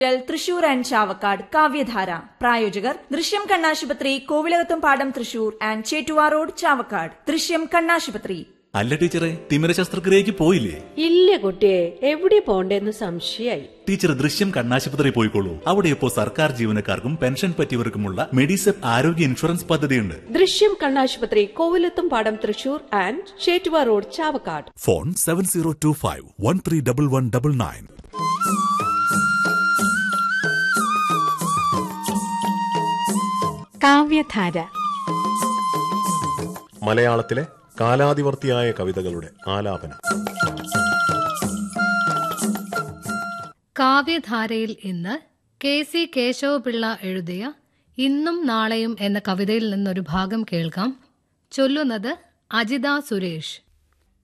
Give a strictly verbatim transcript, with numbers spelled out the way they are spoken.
Thrissur and Chavakkad കാവ്യധാര. പ്രായോജകർ ദൃശ്യം കണ്ണാശുപത്രി, കോവിലകത്തും പാടം തൃശൂർ ആൻഡ് ചേറ്റുവാ റോഡ് ചാവക്കാട്. ദൃശ്യം കണ്ണാശുപത്രി. അല്ല ടീച്ചറെ, തിമിര ശസ്ത്രക്രിയക്ക് പോയില്ലേ? ഇല്ല കുട്ടിയെ, എവിടെ പോണ്ടേന്ന് സംശയായി. ടീച്ചർ ദൃശ്യം കണ്ണാശുപത്രി പോയിക്കോളൂ. അവിടെ ഇപ്പോൾ സർക്കാർ ജീവനക്കാർക്കും പെൻഷൻ പറ്റിയവർക്കുമുള്ള മെഡിസെപ് ആരോഗ്യ ഇൻഷുറൻസ് പദ്ധതിയുണ്ട്. ദൃശ്യം കണ്ണാശുപത്രി, കോവിലത്തും പാടം Thrissur and Chettuva road Chavakkad. Phone seven zero to five one three double one double nine. കാവ്യധാര. മലയാളത്തിലെ കാലാതിവർത്തിയായ കവിതകളുടെ ആലാപനം. കാവ്യധാരയിൽ ഇന്ന് കെ സി കേശവപിള്ള എഴുതിയ ഇന്നും നാളെയും എന്ന കവിതയിൽ നിന്നൊരു ഭാഗം കേൾക്കാം. ചൊല്ലുന്നത് അജിത സുരേഷ്.